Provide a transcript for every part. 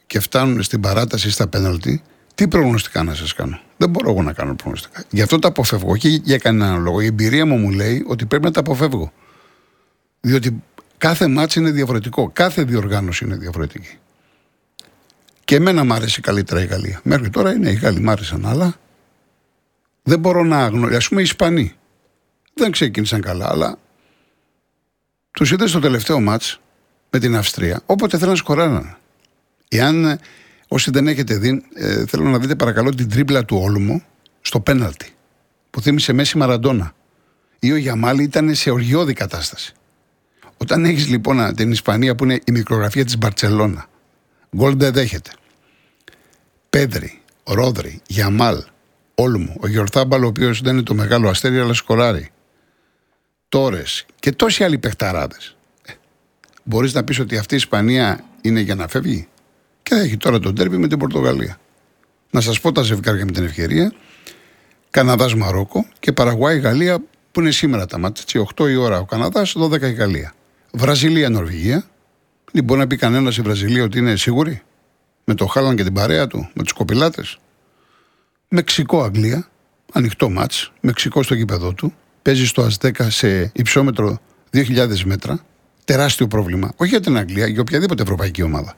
και φτάνουν στην παράταση στα πέναλτι, τι προγνωστικά να σας κάνω? Δεν μπορώ εγώ να κάνω προγνωστικά. Γι' αυτό τα αποφεύγω και για κανέναν λόγο. Η εμπειρία μου λέει ότι πρέπει να τα αποφεύγω. Διότι κάθε μάτς είναι διαφορετικό. Κάθε διοργάνωση είναι διαφορετική. Και εμένα μ' άρεσε καλύτερα η Γαλλία. Μέχρι τώρα είναι οι Γάλλοι μ' άρεσαν, αλλά δεν μπορώ να αγνοήσω. Ας πούμε οι Ισπανοί δεν ξεκίνησαν καλά, αλλά τους είδε στο τελευταίο μάτς με την Αυστρία, όποτε θέλουν να σκοράρουν. Εάν όσοι δεν έχετε δει, θέλω να δείτε παρακαλώ την τρίπλα του Όλμο στο πέναλτι, που θύμισε Μέση Μαραντόνα. Ή ο Γιαμάλ ήταν σε οργιώδη κατάσταση. Όταν έχεις λοιπόν την Ισπανία που είναι η μικρογραφία της Μπαρτσελώνα, γκολ δεν δέχεται. Πέδρη, Ρόδρυ, Γιαμάλ, Όλμο, ο Γιορθάμπαλ, ο οποίος δεν είναι το μεγάλο αστέρι, αλλά σκοράρει. Τόρες και τόσοι άλλοι παιχταράδες. Μπορείς να πεις ότι αυτή η Ισπανία είναι για να φεύγει? Και θα έχει τώρα τον ντέρμπι με την Πορτογαλία. Να σας πω τα ζευγάρια με την ευκαιρία. Καναδάς Μαρόκο και Παραγουάη Γαλλία, που είναι σήμερα τα μάτια. 8 η ώρα ο Καναδάς, 12 η Γαλλία. Βραζιλία Νορβηγία. Μπορεί να πει κανένας η Βραζιλία ότι είναι σίγουρη? Με το Χάλαν και την παρέα του, με τους κοπηλάτες. Μεξικό Αγγλία, ανοιχτό μάτς. Μεξικό στο γήπεδο του. Παίζει στο Αζτέκα σε υψόμετρο 2.000 μέτρα. Τεράστιο πρόβλημα. Όχι για την Αγγλία, για οποιαδήποτε ευρωπαϊκή ομάδα.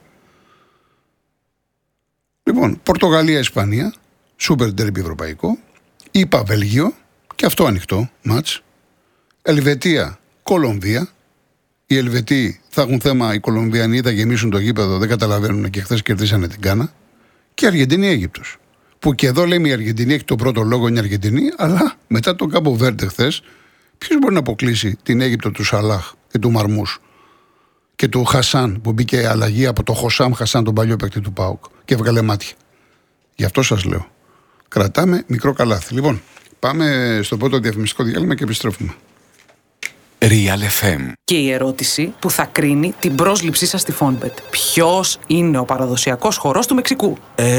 Λοιπόν, Πορτογαλία-Ισπανία, σούπερ ντέρμπι ευρωπαϊκό. ΗΠΑ Βέλγιο, και αυτό ανοιχτό μάτς. Ελβετία-Κολομβία. Οι Ελβετοί θα έχουν θέμα, οι Κολομβιανοί θα γεμίσουν το γήπεδο, δεν καταλαβαίνουν και χθες κερδίσανε την Γκάνα. Και Αργεντινή-Αίγυπτος. Που και εδώ λέμε η Αργεντινή έχει τον πρώτο λόγο, είναι η Αργεντινή, αλλά μετά τον Κάμπο Βέρντε χθες, ποιος μπορεί να αποκλείσει την Αίγυπτο του Σαλάχ και του Μαρμούς και του Χασάν, που μπήκε αλλαγή από το Χωσάμ Χασάν, τον παλιό παίκτη του ΠΑΟΚ, και έβγαλε μάτια. Γι' αυτό σας λέω. Κρατάμε μικρό καλάθι. Λοιπόν, πάμε στο πρώτο διαφημιστικό διάλειμμα και επιστρέφουμε. Real FM. Και η ερώτηση που θα κρίνει την πρόσληψή σας στη Fonbet. Ποιος είναι ο παραδοσιακός χορός του Μεξικού?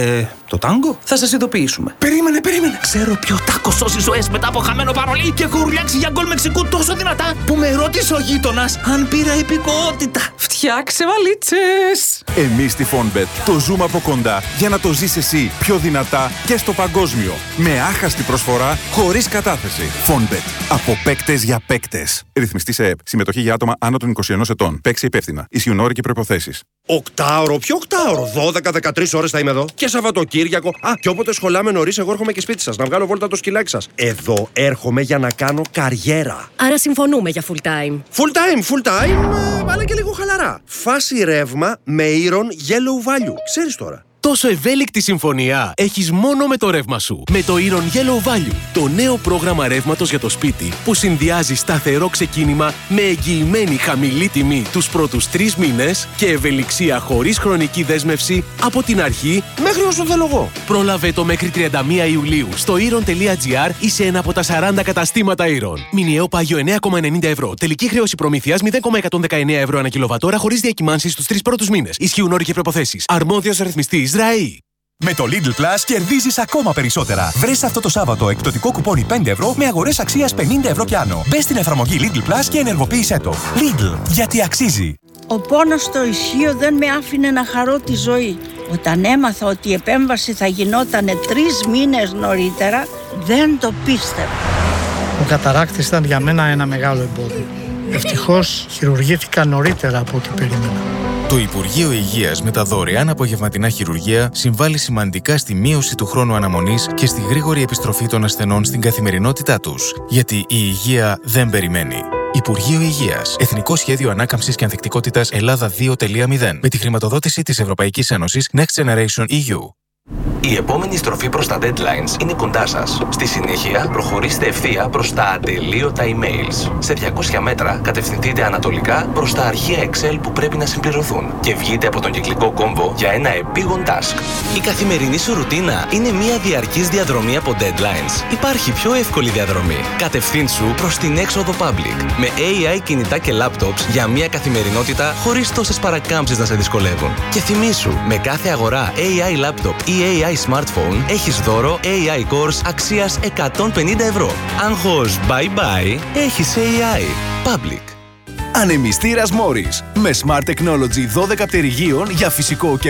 Το τάγκο? Θα σας ειδοποιήσουμε. Περίμενε. Ξέρω ποιο τάκο σώζει ζωές μετά από χαμένο παρολί και έχω ουρλιάξει για γκολ Μεξικού τόσο δυνατά που με ρώτησε ο γείτονας αν πήρα υπηκότητα. Φτιάξε βαλίτσες! Εμείς στη Fonbet το ζούμε από κοντά για να το ζεις εσύ πιο δυνατά και στο παγκόσμιο. Με άχαστη προσφορά, χωρίς κατάθεση. Fonbet. Από παίκτες για παίκτες. Ρυθμιστή σε ΕΠ. Συμμετοχή για άτομα άνω των 21 ετών. Παίξε υπεύθυνα. Ισχύουν όροι και προϋποθέσεις. Οκτάωρο, ποιο οκτάωρο? 12-13 ώρες θα είμαι εδώ. Και Σαββατοκύριακο. Και όποτε σχολάμε νωρίς, εγώ έρχομαι και σπίτι σας να βγάλω βόλτα το σκυλάκι σας. Εδώ έρχομαι για να κάνω καριέρα. Άρα συμφωνούμε για full time. Full time, αλλά και λίγο χαλαρά. Φάση ρεύμα με Iron Yellow Value. Ξέρεις τώρα. Τόσο ευέλικτη συμφωνία έχεις μόνο με το ρεύμα σου. Με το Iron Yellow Value, το νέο πρόγραμμα ρεύματος για το σπίτι που συνδυάζει σταθερό ξεκίνημα με εγγυημένη χαμηλή τιμή τους πρώτους 3 μήνες και ευελιξία χωρίς χρονική δέσμευση από την αρχή Μέχρι όσο θέλω εγώ. Πρόλαβε το μέχρι 31 Ιουλίου στο iron.gr ή σε ένα από τα 40 καταστήματα Iron. Μηνιαίο πάγιο 9,90 ευρώ. Τελική χρέωση προμήθειας 0,119 ευρώ ανά κιλοβατόρα χωρίς διακυμάνσεις στους 3 πρώτους μήνες. Ισχύουν όροι και προϋποθέσεις. Αρμόδιος ρυθμιστής ΡΑΗ. Με το Lidl Plus κερδίζεις ακόμα περισσότερα. Βρες αυτό το Σάββατο εκπτωτικό κουπόνι 5 ευρώ με αγορές αξίας 50 ευρώ και άνω. Μπες στην εφαρμογή Lidl Plus και ενεργοποίησέ το. Lidl, γιατί αξίζει. Ο πόνος στο ισχύο δεν με άφηνε να χαρώ τη ζωή. Όταν έμαθα ότι η επέμβαση θα γινόταν 3 μήνες νωρίτερα, δεν το πίστευα. Ο καταράκτης ήταν για μένα ένα μεγάλο εμπόδιο. Ευτυχώς χειρουργήθηκα νωρίτερα από ό,τι περίμενα. Το Υπουργείο Υγείας με τα δωρεάν απογευματινά χειρουργεία συμβάλλει σημαντικά στη μείωση του χρόνου αναμονής και στη γρήγορη επιστροφή των ασθενών στην καθημερινότητά τους. Γιατί η υγεία δεν περιμένει. Υπουργείο Υγείας. Εθνικό Σχέδιο Ανάκαμψης και Ανθεκτικότητας Ελλάδα 2.0. Με τη χρηματοδότηση της Ευρωπαϊκής Ένωσης Next Generation EU. Η επόμενη στροφή προς τα deadlines είναι κοντά σας. Στη συνέχεια, προχωρήστε ευθεία προς τα ατελείωτα emails. Σε 200 μέτρα, κατευθυνθείτε ανατολικά προς τα αρχεία Excel που πρέπει να συμπληρωθούν και βγείτε από τον κυκλικό κόμβο για ένα επίγον task. Η καθημερινή σου ρουτίνα είναι μια διαρκής διαδρομή από deadlines. Υπάρχει πιο εύκολη διαδρομή. Κατευθύνσου προς την έξοδο public. Με AI κινητά και laptops για μια καθημερινότητα χωρίς τόσες παρακάμψεις να σε δυσκολεύουν. Και θυμήσου, με κάθε αγορά AI laptop ή AI smartphone έχεις δώρο AI Course αξίας 150 ευρώ. Άγχος bye bye, έχεις AI. Public. Ανεμιστήρας Morris με Smart Technology 12 πτερυγίων για φυσικό και